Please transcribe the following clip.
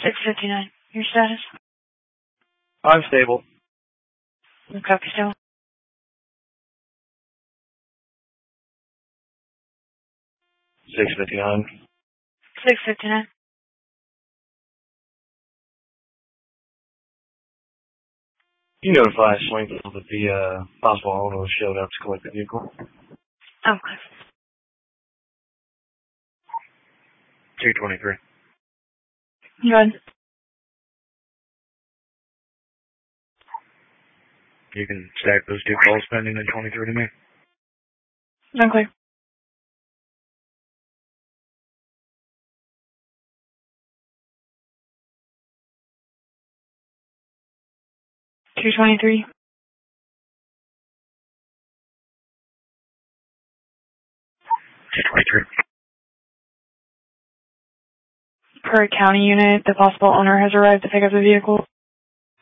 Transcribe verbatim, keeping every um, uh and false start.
six fifty-nine. Your status? I'm stable. Copy still. six fifty-nine. six fifty-nine. You notify Swingfield that the uh, possible owner showed up to collect the vehicle. Okay. two twenty-three. Go ahead. You can stack those two calls pending at twenty-three to me. Okay. two twenty-three. two twenty-three. Per county unit, the possible owner has arrived to pick up the vehicle.